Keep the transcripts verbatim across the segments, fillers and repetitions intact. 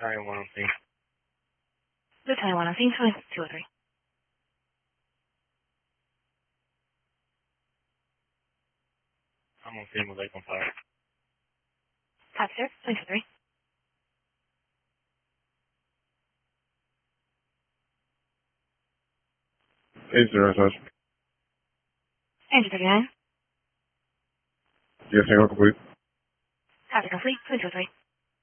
Battalion one on scene. Battalion one on scene, two oh three. I'm on scene with Lake on fire. Copy, sir. two oh three. Eight zero, Sarge. Engine thirty-nine. Yes, single complete. Copy, complete. two oh three.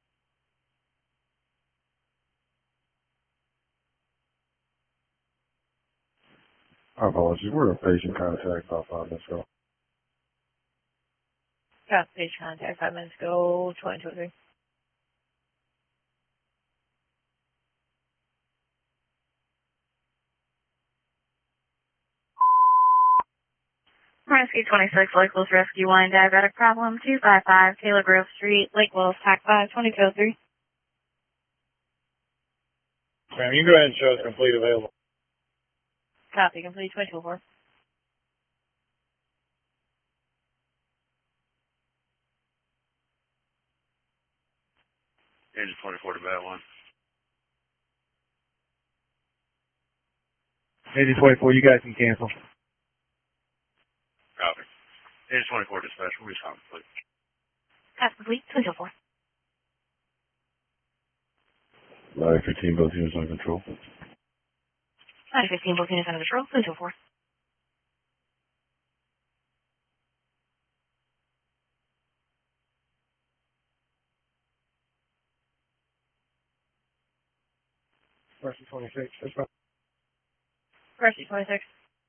My apologies. We're in patient contact about five minutes ago. Got page contact five minutes ago, twenty-two oh three. Rescue twenty-six, Lake Wolf Rescue one, diabetic problem, two five five, Taylor Grove Street, Lake Wolf, Tac five, twenty-two oh three. Ma'am, you can go ahead and show us complete available. Copy, complete, twenty-two oh four. Engine twenty-four to Bat one. Engine twenty-four, you guys can cancel. Copy. Engine twenty-four dispatch, we'll be stopping, please. Copy, complete, twenty-two oh four. nine fifteen, both units under control. nine fifteen, both units under control, twenty-two oh four. Rescue twenty-six, dispatch. Rescue twenty-six.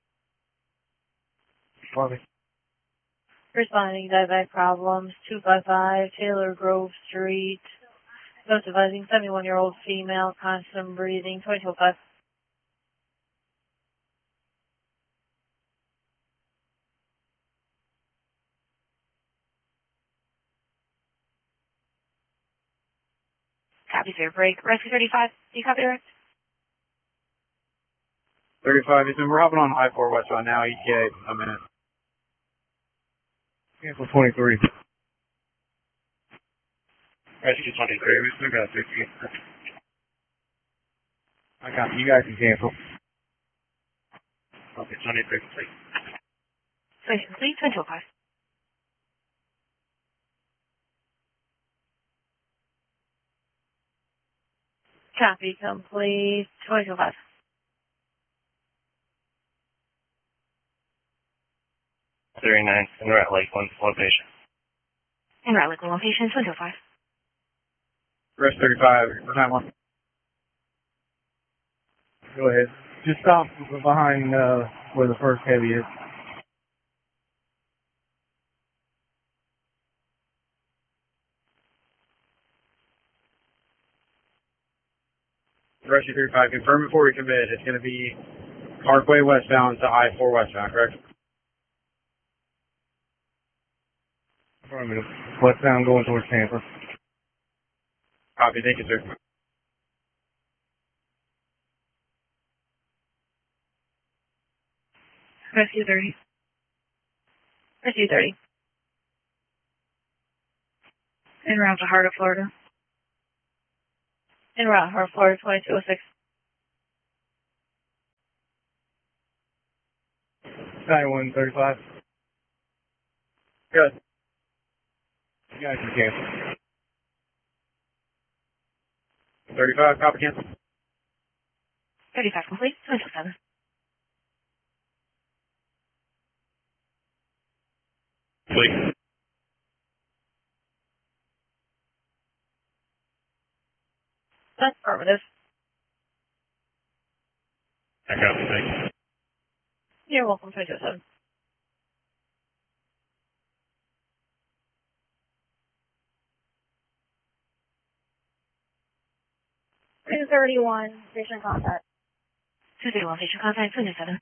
Responding. Responding, diabetic problems, two five five, Taylor Grove Street. Note advising seventy-one-year-old female, constant breathing, twenty-two oh five. Copy, sir. Break. Rescue thirty-five. Do you copy, direct? thirty-five, we're hopping on I four westbound now, E T A, a minute. Cancel twenty-three. Rescue twenty-three, we still got fifty. I got you guys can cancel. Okay, twenty-three complete. twenty complete, twenty oh five. Copy, complete, twenty oh five. thirty-nine, and we're at Lake, one, one patient. En route, Lake, one patient, twenty oh five. Rest thirty-five, time one. Go ahead. Just stop behind uh, where the first heavy is. Rescue thirty-five, confirm before we commit. It's going to be Parkway westbound to I four westbound, correct? Westbound going towards Tampa. Copy, thank you, sir. Rescue thirty. Rescue thirty. En route to Heart of Florida. En route, Heart of Florida, twenty-two oh six. ninety-one thirty-five. Good. You guys can cancel. thirty-five, copy cancel. thirty-five complete, twenty oh seven. Please. That's affirmative. I copy, thank you. You're welcome, twenty oh seven. two thirty-one, patient contact. two thirty-one, patient contact, twenty oh seven.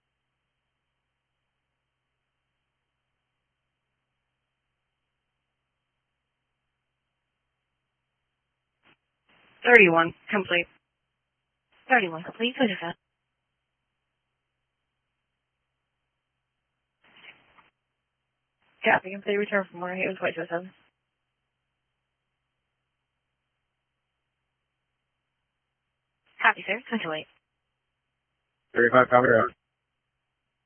thirty-one, complete. thirty-one, complete, twenty oh seven. Copy, complete, return from Morning Haven, twenty oh seven. Copy, sir. Going to wait. thirty-five, copy, route.